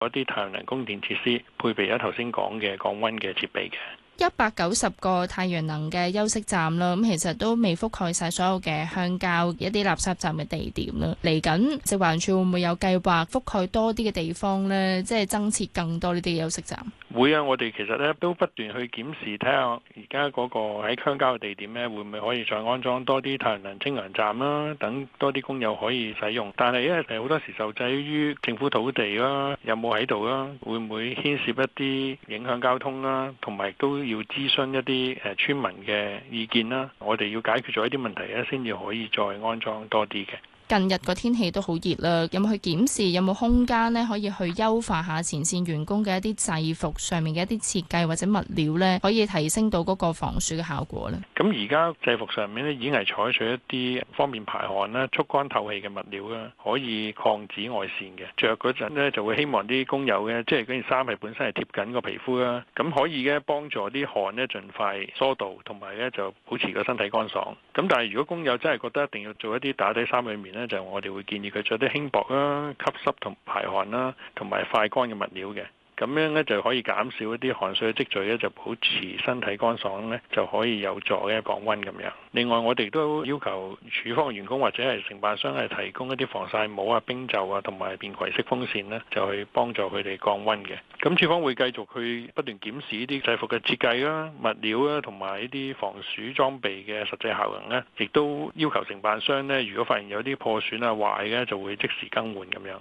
嗰啲太陽能供電設施配備咗頭先講嘅降溫嘅設備嘅。 190個太陽能嘅休息站啦，咁其實都未覆蓋晒所有嘅鄉郊一啲垃圾站嘅地點啦。嚟緊食環署會唔會有計劃覆蓋多啲嘅地方呢？即係增設更多呢啲休息站？ 會啊，我哋其實咧都不斷去檢視，睇下而家嗰個喺鄉郊嘅地點咧，會唔會可以再安裝多啲太陽能清涼站啦，等多啲工友可以使用。但係因為好多時受制於政府土地啦，有冇喺度啦，會唔會牽涉一啲影響交通啦，同埋都要諮詢一啲村民嘅意見啦。我哋要解決咗一啲問題咧，先至可以再安裝多啲嘅。 近日個天氣都好熱啦，有冇去檢視有冇空間呢？可以去優化下前線員工嘅一啲制服上面嘅一啲設計或者物料呢，可以提升到嗰個防暑嘅效果呢？ 咁而家制服上面呢，已經係採取一啲方便排汗啦、速乾透氣嘅物料啦，可以抗紫外線嘅。着嗰陣呢，就會希望啲工友嘅，即係嗰件衫係本身係貼緊個皮膚啦，咁可以嘅幫助啲汗呢盡快疏導，同埋呢就保持個身體乾爽。咁但係如果工友真係覺得一定要做一啲打底衫裏面呢，就我哋會建議佢着啲輕薄啦、吸濕同排汗啦，同埋快乾嘅物料嘅。咁樣咧就可以減少一啲汗水嘅積聚咧，就保持身體乾爽咧，就可以有助嘅降溫咁樣。另外，我哋都要求處方員工或者係承辦商係提供一啲防曬帽啊、冰袖啊，同埋便攜式風扇咧，就去幫助佢哋降溫嘅。咁處方會繼續去不斷檢視呢啲制服嘅設計啦、物料啦，同埋呢啲防暑裝備嘅實際效能咧，亦都要求承辦商咧，如果發現有啲破損啊、壞嘅，就會即時更換咁樣。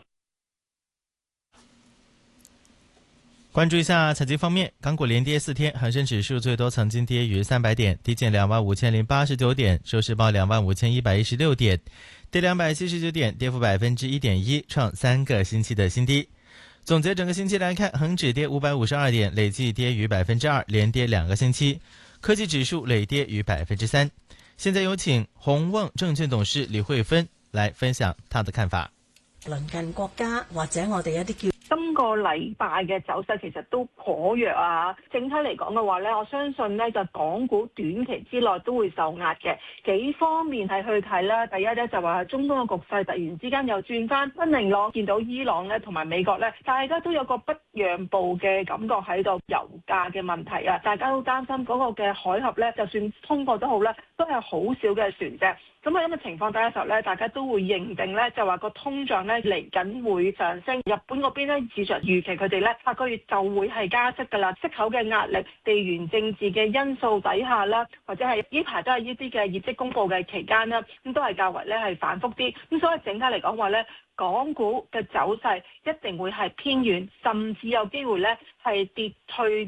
關注一下財經方面，港股連跌4天，恒生指數最多曾經跌逾300點，低見25,089點，收市報25,116點，跌279點，跌幅1.1%，創3個星期的新低。總結整個星期來看，恒指跌552點，累計跌逾2%，連跌2個星期。科技指數累跌逾3%。現在有請鴻旺證券董事李慧芬來分享她的看法。 鄰近國家或者我哋一啲叫今個禮拜嘅走勢其實都頗弱啊！整體嚟講嘅話咧，我相信咧就港股短期之內都會受壓嘅。幾方面係去睇啦。第一咧就話中東嘅局勢突然之間又轉翻不明朗，見到伊朗咧同埋美國咧，大家都有個不讓步嘅感覺喺度。油價嘅問題啊，大家都擔心嗰個嘅海峽咧，就算通過都好咧，都係好少嘅船隻。咁喺咁嘅情況底下嘅時候咧，大家都會認定咧，就話個通脹咧嚟緊會上升。日本嗰邊咧，市場預期佢哋咧下個月就會係加息㗎啦。息口嘅壓力、地緣政治嘅因素底下啦，或者係呢排都係呢啲嘅業績公佈嘅期間啦，咁都係較為咧係反覆啲。咁所以整體嚟講話咧，港股嘅走勢一定會係偏軟，甚至有機會咧係跌退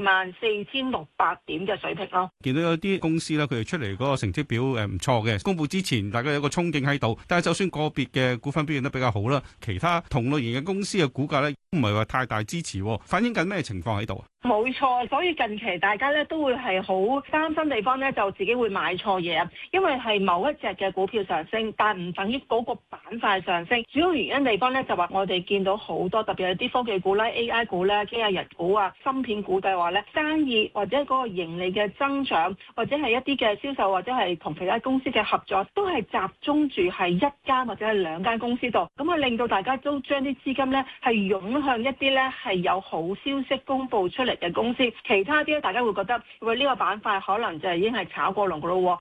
24,600點嘅水平咯。 見到有啲公司咧，佢哋出嚟嗰個成績表唔錯嘅，公佈之前大家有個憧憬喺度，但係就算個別嘅股份表現得比較好啦，其他同類型嘅公司嘅股價咧唔係話太大支持，反映緊咩情況喺度？ 冇錯，所以近期大家咧都會係好擔心地方咧，就自己會買錯嘢啊，因為係某一隻嘅股票上升，但唔等於嗰個板塊上升。主要原因地方咧就話我哋見到好多特別係啲科技股啦、AI 股啦、機械人股啊、芯片股嘅話咧，生意或者嗰個盈利嘅增長，或者係一啲嘅銷售，或者係同其他公司嘅合作，都係集中住係一間或者係兩間公司度，咁啊令到大家都將啲資金咧係湧向一啲咧係有好消息公佈出嚟嘅公司，其他啲大家會覺得喂，呢個板塊可能就係已經係炒過龍噶咯。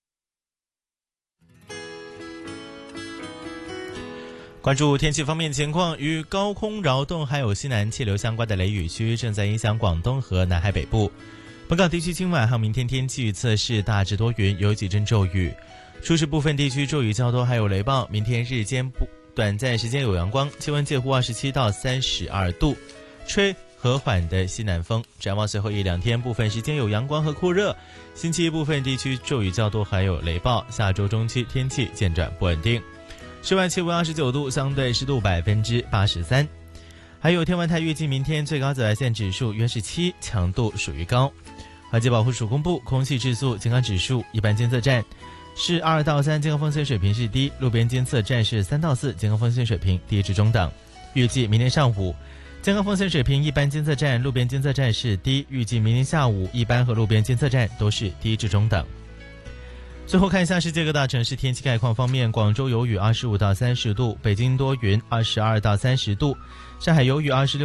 關注天氣方面情況，與高空擾動還有西南氣流相關的雷雨區正在影響廣東和南海北部。本港地區今晚和明天天氣預測是大致多雲，有幾陣驟雨，初時部分地區驟雨較多，還有雷暴。明天日間短暫時間有陽光，氣溫介乎27到32度，吹和緩的西南風。展望隨後一兩天部分時間有陽光和酷熱，星期一部分地區驟雨較多，還有雷暴。下周中期天氣漸轉不穩定。室外氣溫29度，相對濕度83%。還有天文台預計明天最高紫外線指數約是7，強度屬於高。環境保護署公布空氣質素健康指數，一般監測站是2到3，健康風險水平是低；路邊監測站是3到4，健康風險水平低至中等。預計明天上午健康風險水平一般監測站、路邊監測站是低；預計明天下午一般和路邊監測站都是低至中等。 最后看一下世界各大城市天气概况方面，广州有雨25到30度，北京多云22到30度，上海有雨26